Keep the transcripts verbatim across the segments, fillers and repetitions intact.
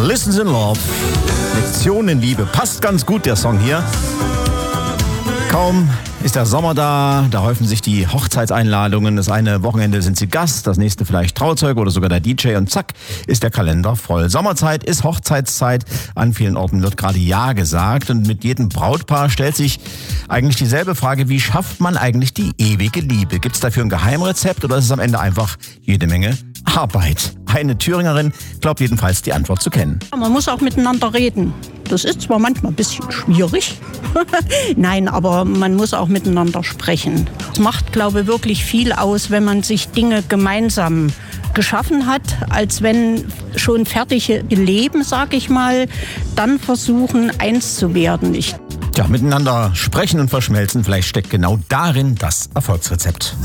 Lessons in Love. Lektionen in Liebe. Passt ganz gut, der Song hier. Kaum ist der Sommer da, da häufen sich die Hochzeitseinladungen. Das eine Wochenende sind sie Gast, das nächste vielleicht Trauzeuge oder sogar der D J und zack ist der Kalender voll. Sommerzeit ist Hochzeitszeit, an vielen Orten wird gerade Ja gesagt und mit jedem Brautpaar stellt sich eigentlich dieselbe Frage, wie schafft man eigentlich die ewige Liebe? Gibt es dafür ein Geheimrezept oder ist es am Ende einfach jede Menge Arbeit? Eine Thüringerin glaubt jedenfalls die Antwort zu kennen. Man muss auch miteinander reden. Das ist zwar manchmal ein bisschen schwierig, nein, aber man muss auch miteinander sprechen. Es macht, glaube ich, wirklich viel aus, wenn man sich Dinge gemeinsam geschaffen hat, als wenn schon fertige Leben, sag ich mal, dann versuchen, eins zu werden. Ich Tja, miteinander sprechen und verschmelzen, vielleicht steckt genau darin das Erfolgsrezept.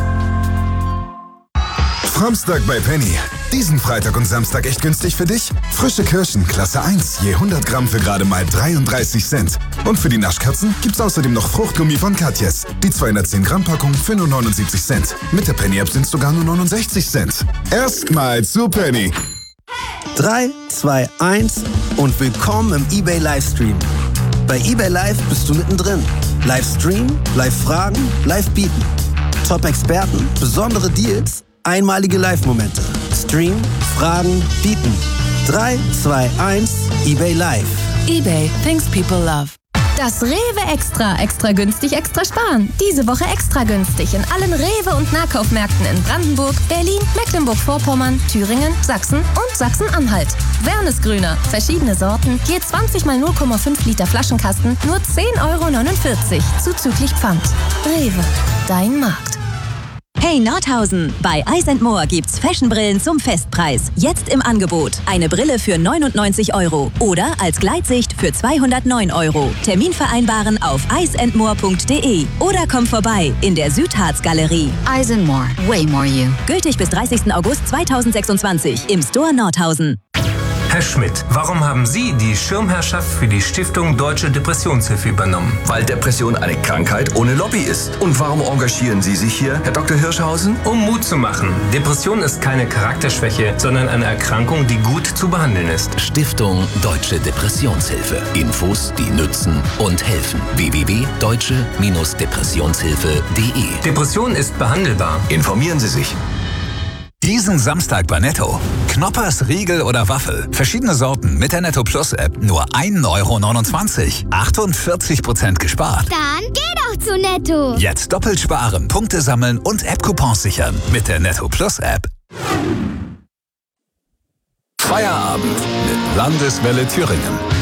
Framstag bei Penny. Diesen Freitag und Samstag echt günstig für dich? Frische Kirschen, Klasse eins, je hundert Gramm für gerade mal dreiunddreißig Cent. Und für die Naschkatzen gibt's außerdem noch Fruchtgummi von Katjes. Die zweihundertzehn Gramm Packung für nur neunundsiebzig Cent. Mit der Penny-App sind's sogar nur neunundsechzig Cent. Erstmal zu Penny. drei, zwei, eins und willkommen im eBay Livestream. Bei eBay Live bist du mittendrin. Livestream, Live-Fragen, Live-Bieten. Top-Experten, besondere Deals, einmalige Live-Momente. Stream, Fragen, Bieten. drei, zwei, eins, eBay Live. eBay, things people love. Das Rewe Extra. Extra günstig, extra sparen. Diese Woche extra günstig in allen Rewe- und Nahkaufmärkten in Brandenburg, Berlin, Mecklenburg-Vorpommern, Thüringen, Sachsen und Sachsen-Anhalt. Wernesgrüner. Verschiedene Sorten. Je zwanzig mal null Komma fünf Liter Flaschenkasten. Nur zehn Euro neunundvierzig. Zuzüglich Pfand. Rewe. Dein Markt. Hey Nordhausen, bei Eyes and More gibt's Fashionbrillen zum Festpreis. Jetzt im Angebot. Eine Brille für neunundneunzig Euro oder als Gleitsicht für zweihundertneun Euro. Termin vereinbaren auf eyes and more punkt de oder komm vorbei in der Südharz-Galerie. Eyes and More. Way more you. Gültig bis dreißigsten August zweitausendsechsundzwanzig im Store Nordhausen. Herr Schmidt, warum haben Sie die Schirmherrschaft für die Stiftung Deutsche Depressionshilfe übernommen? Weil Depression eine Krankheit ohne Lobby ist. Und warum engagieren Sie sich hier, Herr Doktor Hirschhausen? Um Mut zu machen. Depression ist keine Charakterschwäche, sondern eine Erkrankung, die gut zu behandeln ist. Stiftung Deutsche Depressionshilfe. Infos, die nützen und helfen. w w w punkt deutsche Depressionshilfe punkt de. Depression ist behandelbar. Informieren Sie sich. Diesen Samstag bei Netto. Knoppers, Riegel oder Waffel. Verschiedene Sorten mit der Netto Plus App. Nur ein Euro neunundzwanzig. achtundvierzig Prozent gespart. Dann geh doch zu Netto. Jetzt doppelt sparen, Punkte sammeln und App-Coupons sichern. Mit der Netto Plus App. Feierabend mit Landeswelle Thüringen.